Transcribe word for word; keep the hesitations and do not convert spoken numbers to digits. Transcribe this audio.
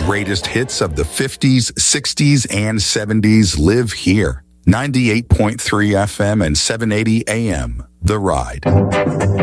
greatest hits of the fifties, sixties, and seventies live here. ninety-eight point three F M and seven eighty A M, The Ride.